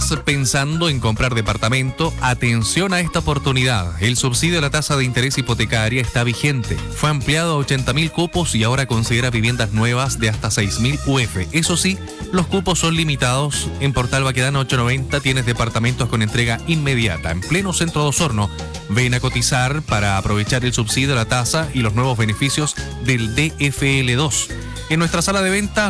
¿Estás pensando en comprar departamento? Atención a esta oportunidad. El subsidio a la tasa de interés hipotecaria está vigente. Fue ampliado a 80.000 cupos y ahora considera viviendas nuevas de hasta 6.000 UF. Eso sí, los cupos son limitados. En Portal Baquedano 890 tienes departamentos con entrega inmediata. En pleno centro de Osorno. Ven a cotizar para aprovechar el subsidio a la tasa y los nuevos beneficios del DFL2. En nuestra sala de venta